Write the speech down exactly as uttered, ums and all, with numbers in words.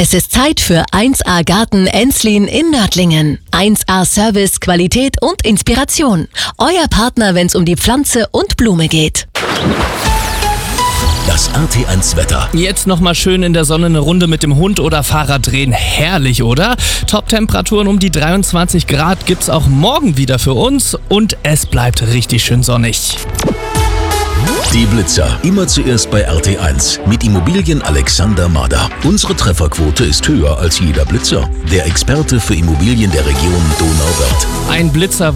Es ist Zeit für eins A Garten Enslin in Nördlingen. eins A Service, Qualität und Inspiration. Euer Partner, wenn es um die Pflanze und Blume geht. Das R T eins Wetter. Jetzt nochmal schön in der Sonne eine Runde mit dem Hund oder Fahrrad drehen. Herrlich, oder? Top-Temperaturen um die dreiundzwanzig Grad gibt's auch morgen wieder für uns und es bleibt richtig schön sonnig. Die Blitzer. Immer zuerst bei R T eins. Mit Immobilien Alexander Mader. Unsere Trefferquote ist höher als jeder Blitzer. Der Experte für Immobilien der Region Donauwörth. Ein Blitzer